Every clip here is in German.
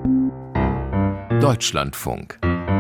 Deutschlandfunk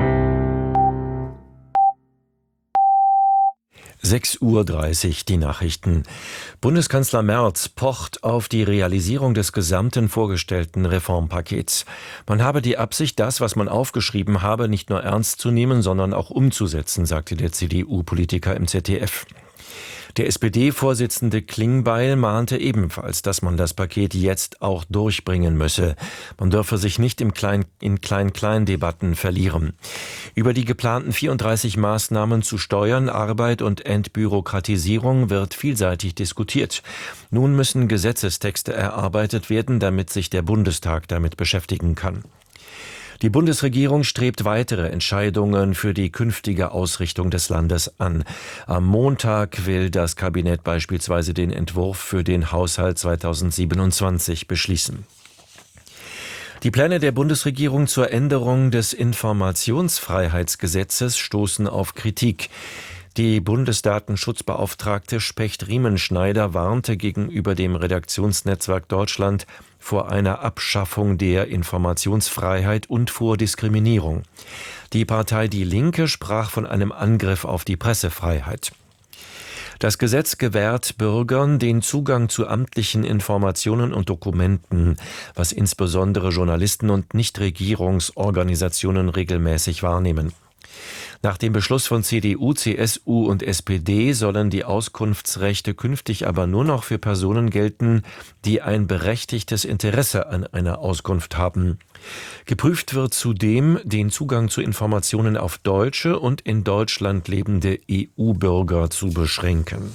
6:30 Uhr die Nachrichten. Bundeskanzler Merz pocht auf die Realisierung des gesamten vorgestellten Reformpakets. Man habe die Absicht, das, was man aufgeschrieben habe, nicht nur ernst zu nehmen, sondern auch umzusetzen, sagte der CDU-Politiker im ZDF. Der SPD-Vorsitzende Klingbeil mahnte ebenfalls, dass man das Paket jetzt auch durchbringen müsse. Man dürfe sich nicht in Klein-Klein-Debatten verlieren. Über die geplanten 34 Maßnahmen zu Steuern, Arbeit und Entbürokratisierung wird vielseitig diskutiert. Nun müssen Gesetzestexte erarbeitet werden, damit sich der Bundestag damit beschäftigen kann. Die Bundesregierung strebt weitere Entscheidungen für die künftige Ausrichtung des Landes an. Am Montag will das Kabinett beispielsweise den Entwurf für den Haushalt 2027 beschließen. Die Pläne der Bundesregierung zur Änderung des Informationsfreiheitsgesetzes stoßen auf Kritik. Die Bundesdatenschutzbeauftragte Specht-Riemenschneider warnte gegenüber dem Redaktionsnetzwerk Deutschland vor einer Abschaffung der Informationsfreiheit und vor Diskriminierung. Die Partei Die Linke sprach von einem Angriff auf die Pressefreiheit. Das Gesetz gewährt Bürgern den Zugang zu amtlichen Informationen und Dokumenten, was insbesondere Journalisten und Nichtregierungsorganisationen regelmäßig wahrnehmen. Nach dem Beschluss von CDU, CSU und SPD sollen die Auskunftsrechte künftig aber nur noch für Personen gelten, die ein berechtigtes Interesse an einer Auskunft haben. Geprüft wird zudem, den Zugang zu Informationen auf deutsche und in Deutschland lebende EU-Bürger zu beschränken.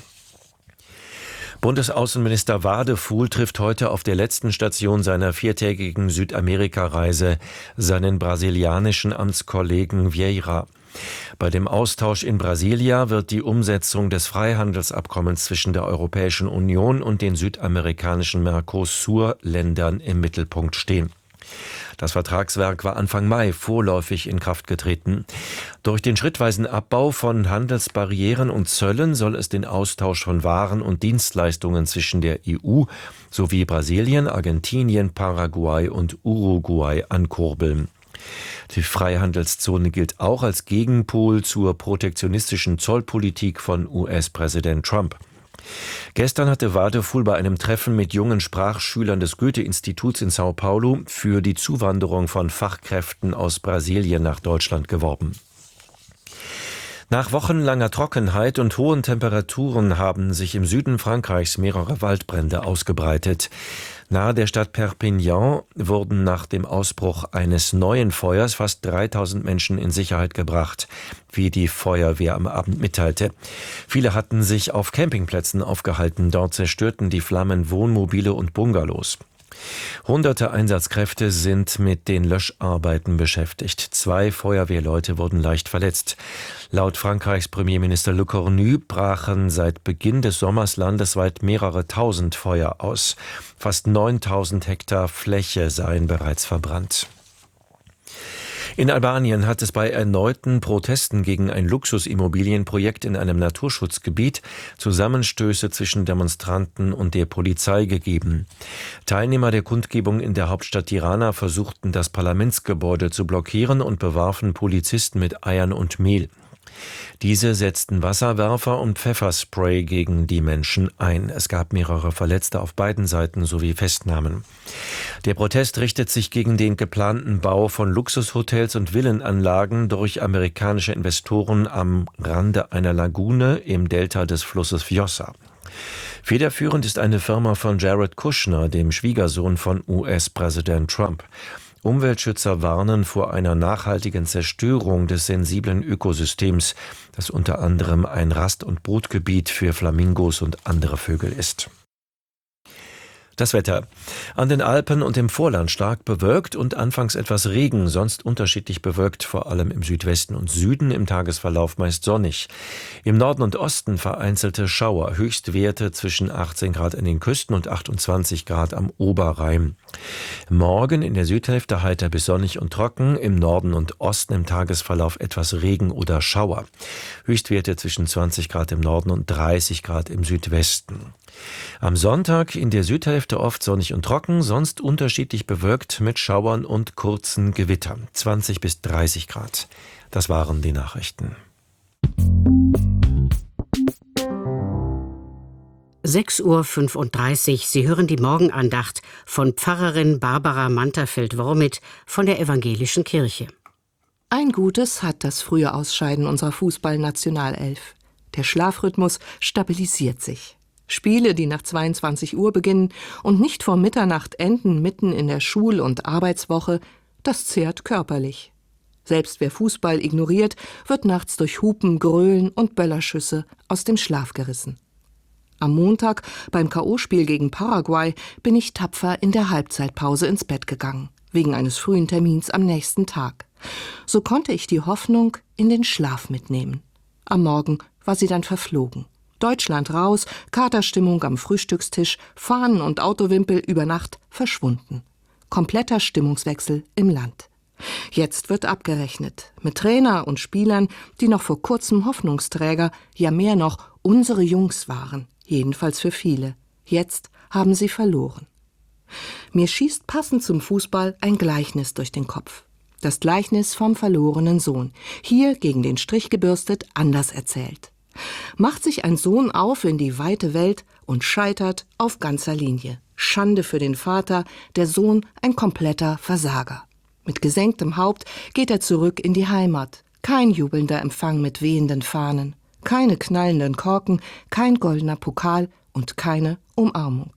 Bundesaußenminister Wadefuhl trifft heute auf der letzten Station seiner 4-tägigen Südamerika-Reise seinen brasilianischen Amtskollegen Vieira. Bei dem Austausch in Brasilia wird die Umsetzung des Freihandelsabkommens zwischen der Europäischen Union und den südamerikanischen Mercosur-Ländern im Mittelpunkt stehen. Das Vertragswerk war Anfang Mai vorläufig in Kraft getreten. Durch den schrittweisen Abbau von Handelsbarrieren und Zöllen soll es den Austausch von Waren und Dienstleistungen zwischen der EU sowie Brasilien, Argentinien, Paraguay und Uruguay ankurbeln. Die Freihandelszone gilt auch als Gegenpol zur protektionistischen Zollpolitik von US-Präsident Trump. Gestern hatte Wadefuhl bei einem Treffen mit jungen Sprachschülern des Goethe-Instituts in Sao Paulo für die Zuwanderung von Fachkräften aus Brasilien nach Deutschland geworben. Nach wochenlanger Trockenheit und hohen Temperaturen haben sich im Süden Frankreichs mehrere Waldbrände ausgebreitet. Nahe der Stadt Perpignan wurden nach dem Ausbruch eines neuen Feuers fast 3000 Menschen in Sicherheit gebracht, wie die Feuerwehr am Abend mitteilte. Viele hatten sich auf Campingplätzen aufgehalten. Dort zerstörten die Flammen Wohnmobile und Bungalows. Hunderte Einsatzkräfte sind mit den Löscharbeiten beschäftigt. 2 Feuerwehrleute wurden leicht verletzt. Laut Frankreichs Premierminister Le Cornu brachen seit Beginn des Sommers landesweit mehrere tausend Feuer aus. Fast 9000 Hektar Fläche seien bereits verbrannt. In Albanien hat es bei erneuten Protesten gegen ein Luxusimmobilienprojekt in einem Naturschutzgebiet Zusammenstöße zwischen Demonstranten und der Polizei gegeben. Teilnehmer der Kundgebung in der Hauptstadt Tirana versuchten, das Parlamentsgebäude zu blockieren und bewarfen Polizisten mit Eiern und Mehl. Diese setzten Wasserwerfer und Pfefferspray gegen die Menschen ein. Es gab mehrere Verletzte auf beiden Seiten sowie Festnahmen. Der Protest richtet sich gegen den geplanten Bau von Luxushotels und Villenanlagen durch amerikanische Investoren am Rande einer Lagune im Delta des Flusses Vjosa. Federführend ist eine Firma von Jared Kushner, dem Schwiegersohn von US-Präsident Trump. Umweltschützer warnen vor einer nachhaltigen Zerstörung des sensiblen Ökosystems, das unter anderem ein Rast- und Brutgebiet für Flamingos und andere Vögel ist. Das Wetter. An den Alpen und im Vorland stark bewölkt und anfangs etwas Regen, sonst unterschiedlich bewölkt, vor allem im Südwesten und Süden, im Tagesverlauf meist sonnig. Im Norden und Osten vereinzelte Schauer, Höchstwerte zwischen 18 Grad in den Küsten und 28 Grad am Oberrhein. Morgen in der Südhälfte heiter bis sonnig und trocken, im Norden und Osten im Tagesverlauf etwas Regen oder Schauer. Höchstwerte zwischen 20 Grad im Norden und 30 Grad im Südwesten. Am Sonntag in der Südhälfte oft sonnig und trocken, sonst unterschiedlich bewölkt mit Schauern und kurzen Gewittern. 20 bis 30 Grad. Das waren die Nachrichten. 6:35 Uhr. Sie hören die Morgenandacht von Pfarrerin Barbara Manterfeld-Wormit von der Evangelischen Kirche. Ein Gutes hat das frühe Ausscheiden unserer Fußballnationalelf. Der Schlafrhythmus stabilisiert sich. Spiele, die nach 22 Uhr beginnen und nicht vor Mitternacht enden, mitten in der Schul- und Arbeitswoche, das zehrt körperlich. Selbst wer Fußball ignoriert, wird nachts durch Hupen, Grölen und Böllerschüsse aus dem Schlaf gerissen. Am Montag beim K.O.-Spiel gegen Paraguay bin ich tapfer in der Halbzeitpause ins Bett gegangen, wegen eines frühen Termins am nächsten Tag. So konnte ich die Hoffnung in den Schlaf mitnehmen. Am Morgen war sie dann verflogen. Deutschland raus, Katerstimmung am Frühstückstisch, Fahnen und Autowimpel über Nacht verschwunden. Kompletter Stimmungswechsel im Land. Jetzt wird abgerechnet mit Trainer und Spielern, die noch vor kurzem Hoffnungsträger, ja mehr noch unsere Jungs waren. Jedenfalls für viele. Jetzt haben sie verloren. Mir schießt passend zum Fußball ein Gleichnis durch den Kopf. Das Gleichnis vom verlorenen Sohn. Hier, gegen den Strich gebürstet, anders erzählt. Macht sich ein Sohn auf in die weite Welt und scheitert auf ganzer Linie. Schande für den Vater, der Sohn ein kompletter Versager. Mit gesenktem Haupt geht er zurück in die Heimat. Kein jubelnder Empfang mit wehenden Fahnen. Keine knallenden Korken, kein goldener Pokal und keine Umarmung.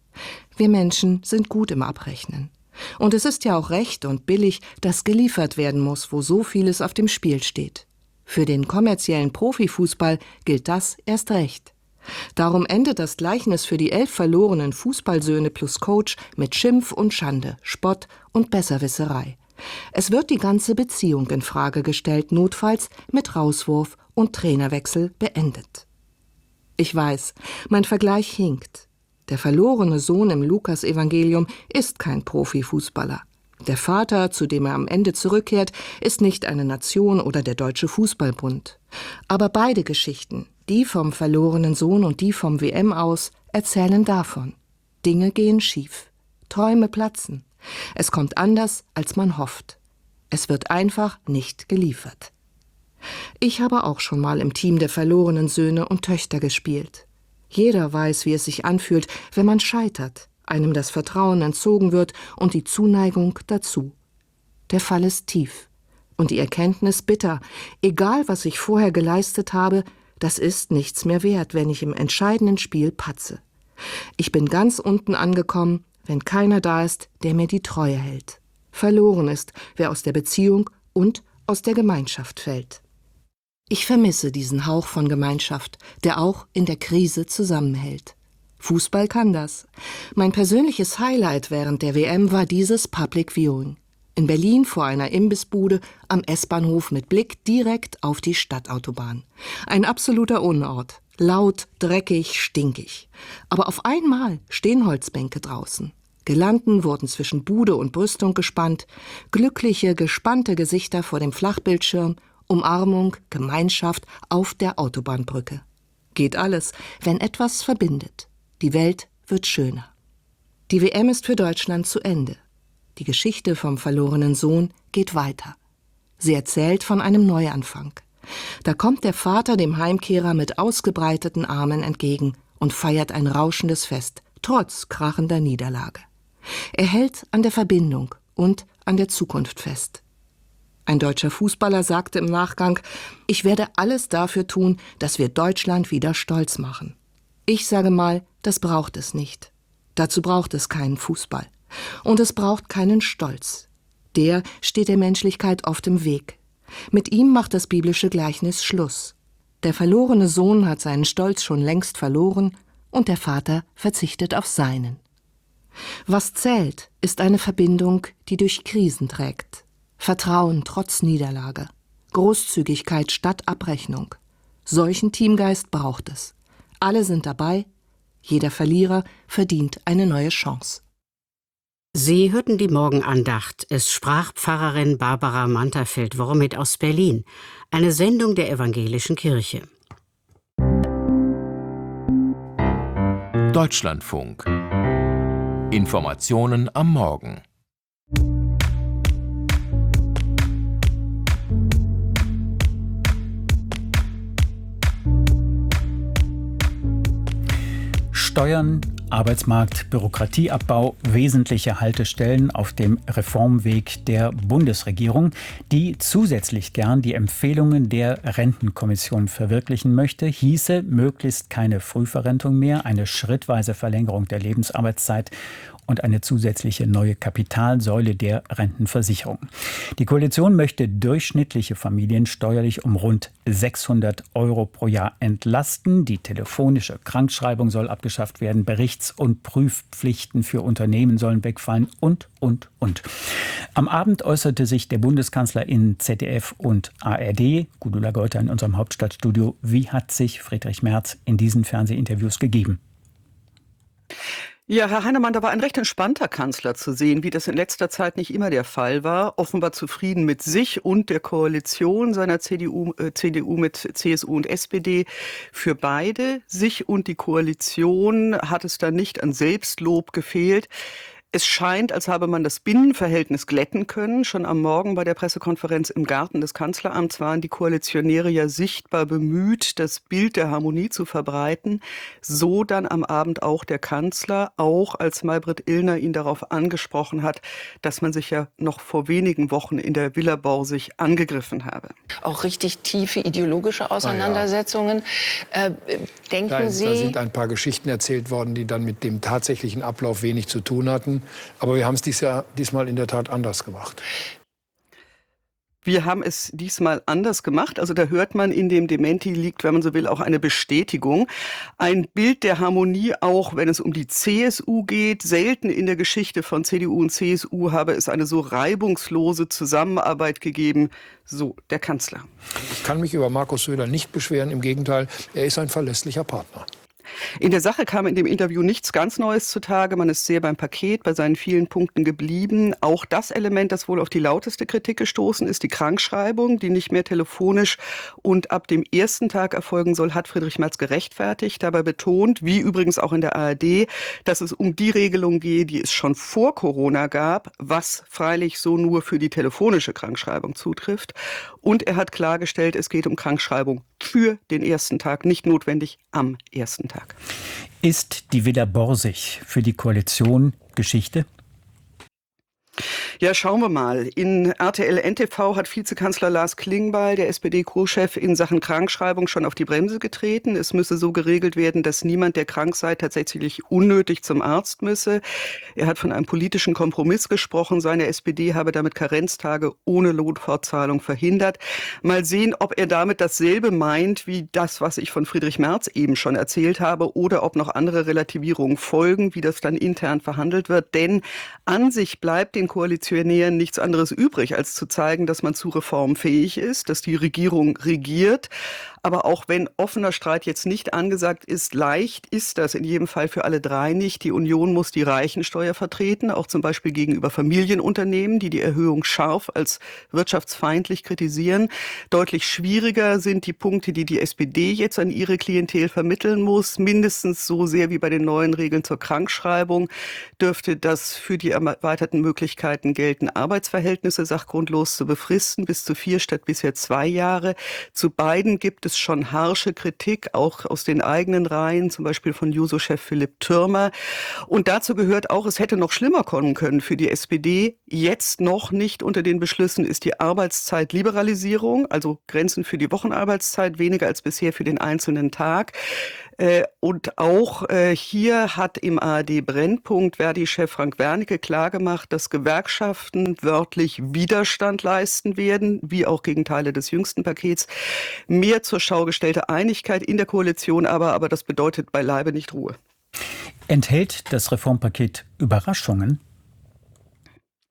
Wir Menschen sind gut im Abrechnen. Und es ist ja auch recht und billig, dass geliefert werden muss, wo so vieles auf dem Spiel steht. Für den kommerziellen Profifußball gilt das erst recht. Darum endet das Gleichnis für die 11 verlorenen Fußballsöhne plus Coach mit Schimpf und Schande, Spott und Besserwisserei. Es wird die ganze Beziehung in Frage gestellt, notfalls mit Rauswurf und Trainerwechsel beendet. Ich weiß, mein Vergleich hinkt. Der verlorene Sohn im Lukas-Evangelium ist kein Profifußballer. Der Vater, zu dem er am Ende zurückkehrt, ist nicht eine Nation oder der Deutsche Fußballbund. Aber beide Geschichten, die vom verlorenen Sohn und die vom WM aus, erzählen davon. Dinge gehen schief. Träume platzen. Es kommt anders, als man hofft. Es wird einfach nicht geliefert. Ich habe auch schon mal im Team der verlorenen Söhne und Töchter gespielt. Jeder weiß, wie es sich anfühlt, wenn man scheitert, einem das Vertrauen entzogen wird und die Zuneigung dazu. Der Fall ist tief und die Erkenntnis bitter. Egal, was ich vorher geleistet habe, das ist nichts mehr wert, wenn ich im entscheidenden Spiel patze. Ich bin ganz unten angekommen, wenn keiner da ist, der mir die Treue hält. Verloren ist, wer aus der Beziehung und aus der Gemeinschaft fällt. Ich vermisse diesen Hauch von Gemeinschaft, der auch in der Krise zusammenhält. Fußball kann das. Mein persönliches Highlight während der WM war dieses Public Viewing. In Berlin vor einer Imbissbude am S-Bahnhof mit Blick direkt auf die Stadtautobahn. Ein absoluter Unort. Laut, dreckig, stinkig. Aber auf einmal stehen Holzbänke draußen. Girlanden wurden zwischen Bude und Brüstung gespannt. Glückliche, gespannte Gesichter vor dem Flachbildschirm. Umarmung, Gemeinschaft auf der Autobahnbrücke. Geht alles, wenn etwas verbindet. Die Welt wird schöner. Die WM ist für Deutschland zu Ende. Die Geschichte vom verlorenen Sohn geht weiter. Sie erzählt von einem Neuanfang. Da kommt der Vater dem Heimkehrer mit ausgebreiteten Armen entgegen und feiert ein rauschendes Fest, trotz krachender Niederlage. Er hält an der Verbindung und an der Zukunft fest. Ein deutscher Fußballer sagte im Nachgang: Ich werde alles dafür tun, dass wir Deutschland wieder stolz machen. Ich sage mal, das braucht es nicht. Dazu braucht es keinen Fußball. Und es braucht keinen Stolz. Der steht der Menschlichkeit oft im Weg. Mit ihm macht das biblische Gleichnis Schluss. Der verlorene Sohn hat seinen Stolz schon längst verloren und der Vater verzichtet auf seinen. Was zählt, ist eine Verbindung, die durch Krisen trägt. Vertrauen trotz Niederlage, Großzügigkeit statt Abrechnung. Solchen Teamgeist braucht es. Alle sind dabei, jeder Verlierer verdient eine neue Chance. Sie hörten die Morgenandacht. Es sprach Pfarrerin Barbara Manterfeld-Wormit aus Berlin. Eine Sendung der Evangelischen Kirche. Deutschlandfunk. Informationen am Morgen. Steuern, Arbeitsmarkt, Bürokratieabbau, wesentliche Haltestellen auf dem Reformweg der Bundesregierung, die zusätzlich gern die Empfehlungen der Rentenkommission verwirklichen möchte, hieße möglichst keine Frühverrentung mehr, eine schrittweise Verlängerung der Lebensarbeitszeit und eine zusätzliche neue Kapitalsäule der Rentenversicherung. Die Koalition möchte durchschnittliche Familien steuerlich um rund 600 € pro Jahr entlasten. Die telefonische Krankschreibung soll abgeschafft werden. Berichts- und Prüfpflichten für Unternehmen sollen wegfallen und. Am Abend äußerte sich der Bundeskanzler in ZDF und ARD. Gudula Geuter in unserem Hauptstadtstudio. Wie hat sich Friedrich Merz in diesen Fernsehinterviews gegeben? Ja, Herr Heinemann, da war ein recht entspannter Kanzler zu sehen, wie das in letzter Zeit nicht immer der Fall war. Offenbar zufrieden mit sich und der Koalition seiner CDU mit CSU und SPD. Für beide, sich und die Koalition, hat es da nicht an Selbstlob gefehlt. Es scheint, als habe man das Binnenverhältnis glätten können. Schon am Morgen bei der Pressekonferenz im Garten des Kanzleramts waren die Koalitionäre ja sichtbar bemüht, das Bild der Harmonie zu verbreiten. So dann am Abend auch der Kanzler, auch als Maybrit Illner ihn darauf angesprochen hat, dass man sich ja noch vor wenigen Wochen in der Villa Borsig angegriffen habe. Auch richtig tiefe ideologische Auseinandersetzungen. Denken Nein, Sie... Da sind ein paar Geschichten erzählt worden, die dann mit dem tatsächlichen Ablauf wenig zu tun hatten. Aber wir haben es diesmal in der Tat anders gemacht. Wir haben es diesmal anders gemacht. Also da hört man, in dem Dementi liegt, wenn man so will, auch eine Bestätigung. Ein Bild der Harmonie auch, wenn es um die CSU geht. Selten in der Geschichte von CDU und CSU habe es eine so reibungslose Zusammenarbeit gegeben. So der Kanzler. Ich kann mich über Markus Söder nicht beschweren. Im Gegenteil, er ist ein verlässlicher Partner. In der Sache kam in dem Interview nichts ganz Neues zutage. Man ist sehr beim Paket, bei seinen vielen Punkten geblieben. Auch das Element, das wohl auf die lauteste Kritik gestoßen ist, die Krankschreibung, die nicht mehr telefonisch und ab dem ersten Tag erfolgen soll, hat Friedrich Merz gerechtfertigt. Dabei betont, wie übrigens auch in der ARD, dass es um die Regelung gehe, die es schon vor Corona gab, was freilich so nur für die telefonische Krankschreibung zutrifft. Und er hat klargestellt, es geht um Krankschreibung für den ersten Tag, nicht notwendig am ersten Tag. Ist die Villa Borsig für die Koalition Geschichte? Ja, schauen wir mal. In RTL NTV hat Vizekanzler Lars Klingbeil, der SPD-Co-Chef, in Sachen Krankschreibung schon auf die Bremse getreten. Es müsse so geregelt werden, dass niemand, der krank sei, tatsächlich unnötig zum Arzt müsse. Er hat von einem politischen Kompromiss gesprochen. Seine SPD habe damit Karenztage ohne Lohnfortzahlung verhindert. Mal sehen, ob er damit dasselbe meint wie das, was ich von Friedrich Merz eben schon erzählt habe, oder ob noch andere Relativierungen folgen, wie das dann intern verhandelt wird. Denn an sich bleibt den Koalitionären nichts anderes übrig, als zu zeigen, dass man zu Reformen fähig ist, dass die Regierung regiert. Aber auch wenn offener Streit jetzt nicht angesagt ist, leicht ist das in jedem Fall für alle drei nicht. Die Union muss die Reichensteuer vertreten, auch zum Beispiel gegenüber Familienunternehmen, die die Erhöhung scharf als wirtschaftsfeindlich kritisieren. Deutlich schwieriger sind die Punkte, die die SPD jetzt an ihre Klientel vermitteln muss. Mindestens so sehr wie bei den neuen Regeln zur Krankschreibung dürfte das für die erweiterten Möglichkeiten gelten, Arbeitsverhältnisse sachgrundlos zu befristen, bis zu 4 statt bisher 2 Jahre. Zu beiden gibt es schon harsche Kritik, auch aus den eigenen Reihen, zum Beispiel von Juso-Chef Philipp Türmer. Und dazu gehört auch, es hätte noch schlimmer kommen können für die SPD. Jetzt noch nicht unter den Beschlüssen ist die Arbeitszeitliberalisierung, also Grenzen für die Wochenarbeitszeit, weniger als bisher für den einzelnen Tag. Und auch hier hat im ARD-Brennpunkt Verdi-Chef Frank Wernicke klargemacht, dass Gewerkschaften wörtlich Widerstand leisten werden, wie auch gegen Teile des jüngsten Pakets. Mehr zur Schau gestellte Einigkeit in der Koalition, aber das bedeutet beileibe nicht Ruhe. Enthält das Reformpaket Überraschungen?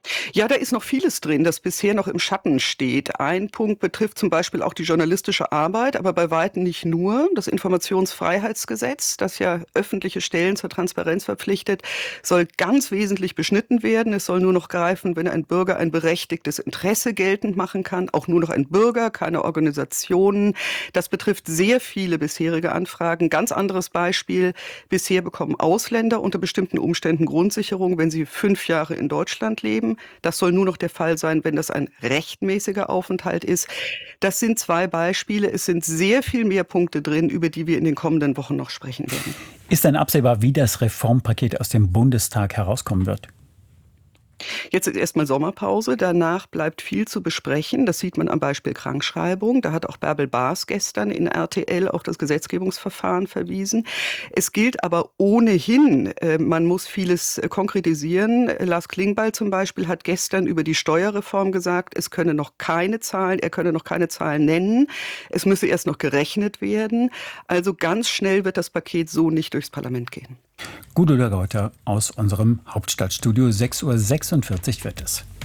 Ja, da ist noch vieles drin, das bisher noch im Schatten steht. Ein Punkt betrifft zum Beispiel auch die journalistische Arbeit, aber bei weitem nicht nur. Das Informationsfreiheitsgesetz, das ja öffentliche Stellen zur Transparenz verpflichtet, soll ganz wesentlich beschnitten werden. Es soll nur noch greifen, wenn ein Bürger ein berechtigtes Interesse geltend machen kann. Auch nur noch ein Bürger, keine Organisationen. Das betrifft sehr viele bisherige Anfragen. Ganz anderes Beispiel. Bisher bekommen Ausländer unter bestimmten Umständen Grundsicherung, wenn sie 5 Jahre in Deutschland leben. Das soll nur noch der Fall sein, wenn das ein rechtmäßiger Aufenthalt ist. Das sind 2 Beispiele. Es sind sehr viel mehr Punkte drin, über die wir in den kommenden Wochen noch sprechen werden. Ist denn absehbar, wie das Reformpaket aus dem Bundestag herauskommen wird? Jetzt ist erstmal Sommerpause, danach bleibt viel zu besprechen. Das sieht man am Beispiel Krankschreibung. Da hat auch Bärbel Baas gestern in RTL auf das Gesetzgebungsverfahren verwiesen. Es gilt aber ohnehin, man muss vieles konkretisieren. Lars Klingbeil zum Beispiel hat gestern über die Steuerreform gesagt, er könne noch keine Zahlen nennen. Es müsse erst noch gerechnet werden. Also ganz schnell wird das Paket so nicht durchs Parlament gehen. Gudula Geuter aus unserem Hauptstadtstudio, 6:46 Uhr wird es.